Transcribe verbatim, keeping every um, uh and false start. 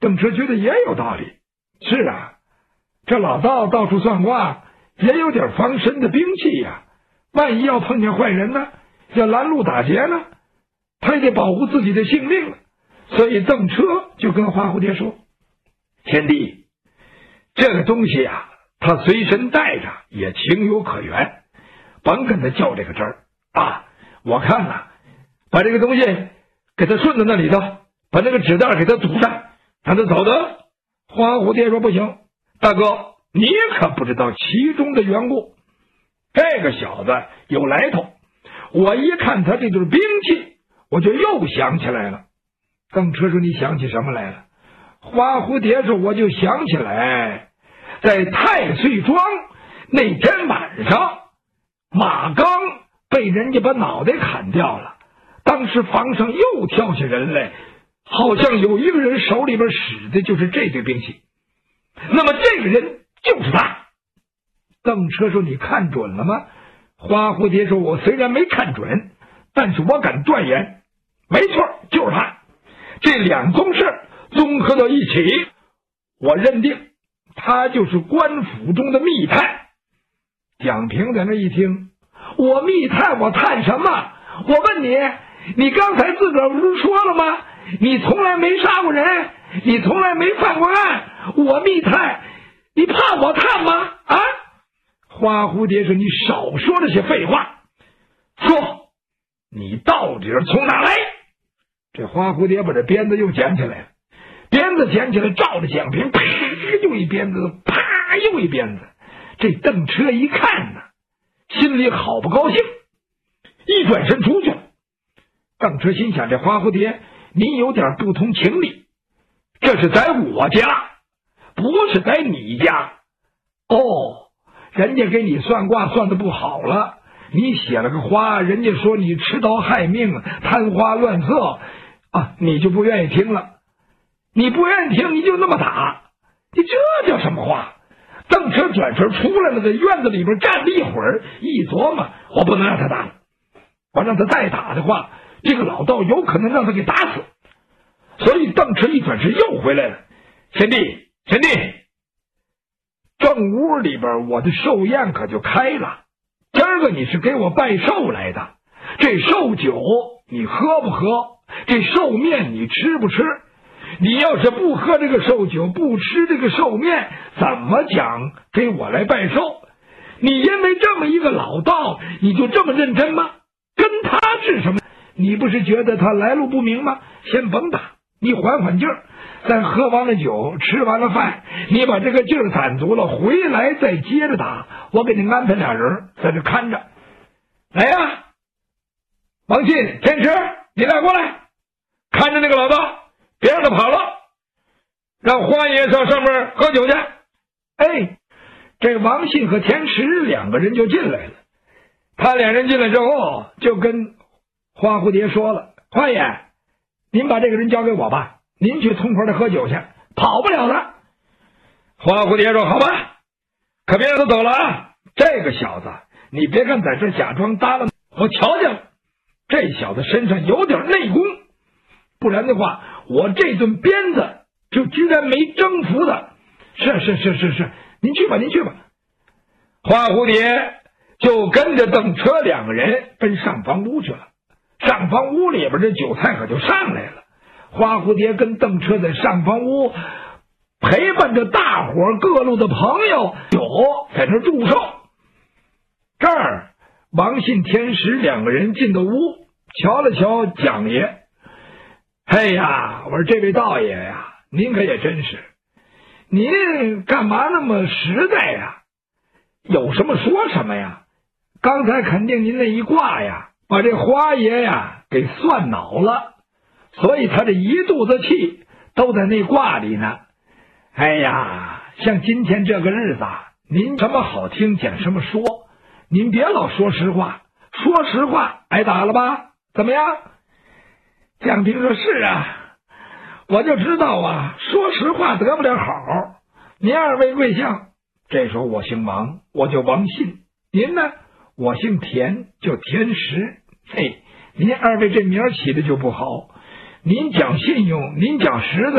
邓车觉得也有道理。是啊，这老道到处算卦，也有点防身的兵器呀、啊。万一要碰见坏人呢，要拦路打劫呢，他也得保护自己的性命了。所以邓车就跟花蝴蝶说：“贤弟，这个东西啊，他随身带着也情有可原，甭跟他较这个真儿啊！我看呐、啊，把这个东西给他顺到那里头，把那个纸袋给他堵上，让他走的。”花蝴蝶说：“不行，大哥，你可不知道其中的缘故。这个小子有来头，我一看他这就是兵器，我就又想起来了。”邓车说：“你想起什么来了？”花蝴蝶说：“我就想起来，在太岁庄那天晚上，马刚被人家把脑袋砍掉了，当时房上又跳下人来，好像有一个人手里边使的就是这对兵器，那么这个人就是他。”邓车说：“你看准了吗？”花蝴蝶说：“我虽然没看准，但是我敢断言，没错，就是他。这两宗事综合到一起，我认定他就是官府中的密探。”蒋平在那一听：“我密探，我探什么？我问你，你刚才自个儿不是说了吗？你从来没杀过人，你从来没犯过案，我密探，你怕我探吗？啊？”花蝴蝶说：“你少说这些废话，说你到底是从哪来？”这花蝴蝶把这鞭子又捡起来了，鞭子捡起来照着蒋平，啪又一鞭子，啪又一鞭子。这邓车一看呢，心里好不高兴，一转身出去了。邓车心想：这花蝴蝶，你有点不通情理，这是在我家，不是在你家。哦，人家给你算卦算的不好了，你写了个花，人家说你持刀害命，贪花乱色啊，你就不愿意听了。你不愿意听，你就那么打，你这叫什么话？邓车转身出来了，在院子里边站了一会儿，一琢磨，我不能让他打了，我让他再打的话，这个老道有可能让他给打死。所以邓车一转身又回来了。贤弟，贤弟，正屋里边我的寿宴可就开了，今儿个你是给我拜寿来的，这寿酒你喝不喝？这寿面你吃不吃？你要是不喝这个寿酒，不吃这个寿面，怎么讲给我来拜寿？你因为这么一个老道，你就这么认真吗？跟他治什么？你不是觉得他来路不明吗？先甭打，你缓缓劲儿，咱喝完了酒，吃完了饭，你把这个劲儿攒足了，回来再接着打。我给你安排俩人在这看着。来呀，王信、天池，你俩过来，看着那个老道，别让他跑了，让花爷上上面喝酒去。哎，这王信和田池两个人就进来了。他两人进来之后，就跟花蝴蝶说了：“花爷，您把这个人交给我吧，您去通坡的喝酒去，跑不了了。”花蝴蝶说：“好吧，可别让他走了啊！这个小子，你别看在这假装耷拉，我瞧见了，这小子身上有点内功，不然的话，我这顿鞭子就居然没征服的。是是是是是，您去吧，您去吧。”花蝴蝶就跟着邓车两个人奔上房屋去了。上房屋里边这酒菜可就上来了。花蝴蝶跟邓车在上房屋陪伴着大伙各路的朋友酒在这祝寿。这儿王信、天石两个人进到屋，瞧了瞧蒋爷。哎呀，我说这位道爷呀，您可也真是，您干嘛那么实在呀？有什么说什么呀？刚才肯定您那一卦呀，把这花爷呀给算恼了，所以他这一肚子气都在那卦里呢。哎呀，像今天这个日子，您什么好听讲什么说，您别老说实话，说实话挨打了吧？怎么样？蒋平说：“是啊，我就知道啊，说实话得不了好。您二位贵相？”这时候我姓王，我叫王信。您呢？我姓田，叫田石。嘿，您二位这名起的就不好。您讲信用，您讲实在。